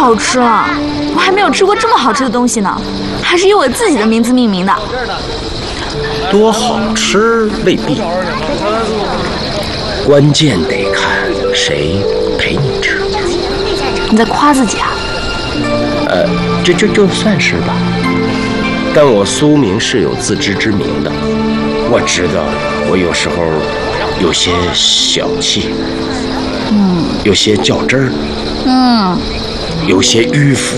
好吃了，我还没有吃过这么好吃的东西呢，还是以我自己的名字命名的。 多好吃未必，关键得看谁陪你吃。 你在夸自己啊？ 就算是吧。但我苏明是有自知之明的，我知道我有时候有些小气，有些较真儿，有些迂腐，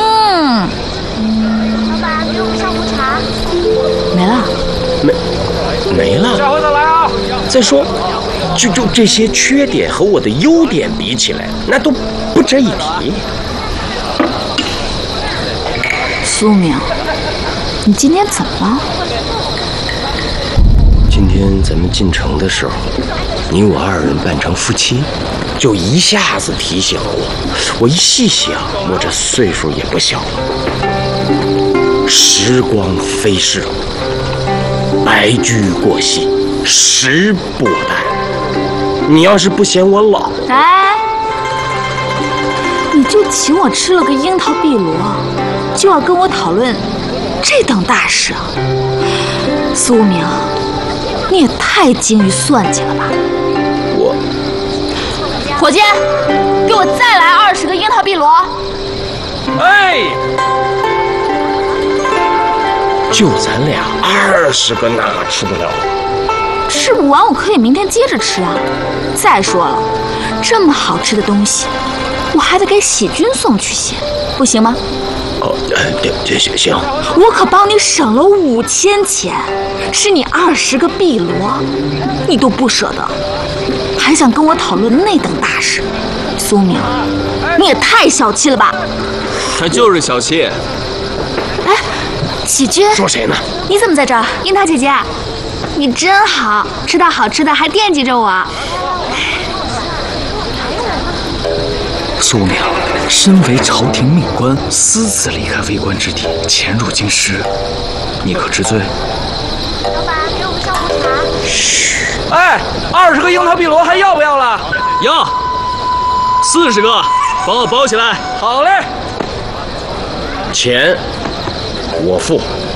老板，给我们上壶茶。 没了。 没了。 下回再来啊！ 再说，就这些缺点和我的优点比起来，那都不值一提。 苏明，你今天怎么了？ 今天咱们进城的时候，你我二人扮成夫妻，就一下子提醒了我。我一细想，我这岁数也不小了。时光飞逝，白驹过隙，时不我待。你要是不嫌我老， 哎，你就请我吃了个樱桃碧螺，就要跟我讨论这等大事啊？苏明，你也太精于算计了吧！伙计，给我再来20个樱桃碧螺。 哎， 就咱俩20个哪吃得了？ 吃不完我可以明天接着吃啊。再说了，这么好吃的东西，我还得给喜君送去些，不行吗？ 对，行。 我可帮你省了5000钱，是你20个碧螺，你都不舍得，还想跟我讨论那等大事？苏明，你也太小气了吧！ 他就是小气。 哎，喜君， 说谁呢？ 你怎么在这儿？樱桃姐姐，你真好，吃到好吃的还惦记着我。 苏明，身为朝廷命官，私自离开为官之地，潜入京师，你可知罪？ 老板，给我们上壶茶。 嘘。哎，20个樱桃碧螺还要不要了？ 要，40个，帮我包起来。 好嘞。 钱我付。